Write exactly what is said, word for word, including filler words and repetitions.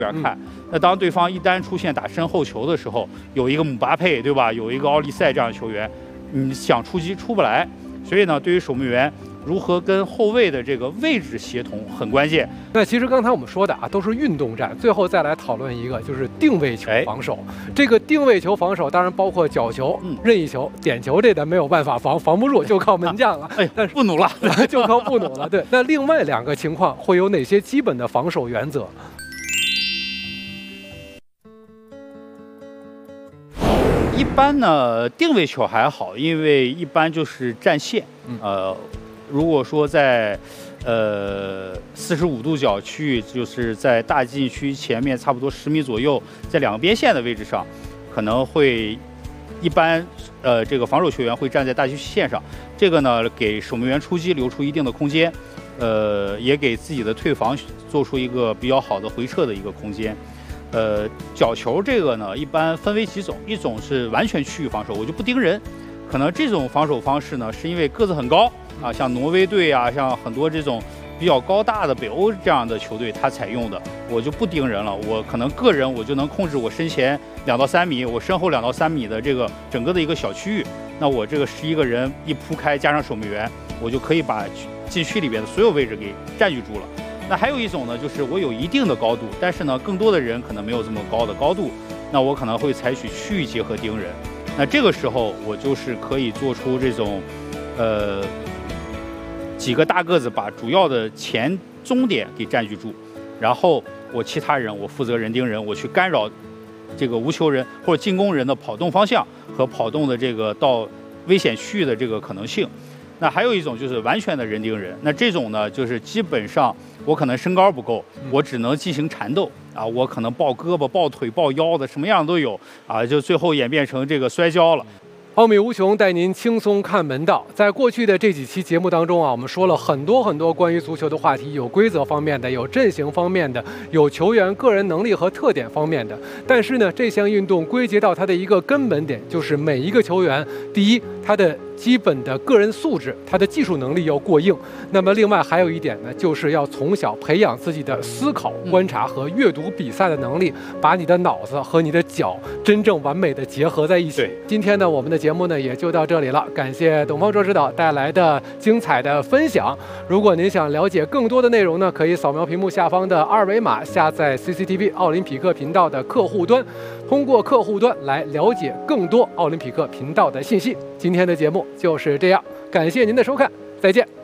边看。那当对方一旦出现打身后球的时候，有一个姆巴佩，对吧？有一个奥利塞这样的球员，你想出击出不来。所以呢，对于守门员如何跟后卫的这个位置协同很关键。 那其实刚才我们说的啊，都是运动战，最后再来讨论一个，就是定位球防守。哎、这个定位球防守当然包括角球、嗯、任意球、点球，这咱没有办法防，防不住，就靠门将了。 哎，但是不努了， 就靠不努了。对，那另外两个情况会有哪些基本的防守原则？ 一般呢，定位球还好，因为一般就是站线。呃，如果说在呃四十五度角区域，就是在大禁区前面差不多十米左右，在两个边线的位置上，可能会一般呃这个防守球员会站在大禁区线上，这个呢给守门员出击留出一定的空间，呃，也给自己的退防做出一个比较好的回撤的一个空间。呃，角球这个呢，一般分为几种，一种是完全区域防守，我就不盯人，可能这种防守方式呢，是因为个子很高啊，像挪威队啊，像很多这种比较高大的北欧这样的球队，它采用的，我就不盯人了，我可能个人我就能控制我身前两到三米，我身后两到三米的这个整个的一个小区域，那我这个十一个人一铺开，加上守门员，我就可以把禁区里边的所有位置给占据住了。那还有一种呢，就是我有一定的高度，但是呢，更多的人可能没有这么高的高度，那我可能会采取区域结合盯人。那这个时候，我就是可以做出这种，呃，几个大个子把主要的前中点给占据住，然后我其他人我负责人盯人，我去干扰这个无球人或者进攻人的跑动方向和跑动的这个到危险区域的这个可能性。那还有一种就是完全的人盯人，那这种呢，就是基本上我可能身高不够，我只能进行缠斗啊，我可能抱胳膊、抱腿、抱腰的，什么样都有啊，就最后演变成这个摔跤了。 奥秘无穷，带您轻松看门道。在过去的这几期节目当中啊，我们说了很多很多关于足球的话题，有规则方面的，有阵型方面的，有球员个人能力和特点方面的。但是呢，这项运动归结到它的一个根本点，就是每一个球员，第一，他的基本的个人素质，他的技术能力要过硬。那么另外还有一点呢，就是要从小培养自己的思考、观察和阅读比赛的能力，把你的脑子和你的脚真正完美的结合在一起。今天呢，我们的节目呢也就到这里了，感谢董方卓指导带来的精彩的分享。如果您想了解更多的内容呢，可以扫描屏幕下方的二维码，下载 C C T V 奥林匹克频道的客户端，通过客户端来了解更多奥林匹克频道的信息。今天的节目就是这样，感谢您的收看，再见。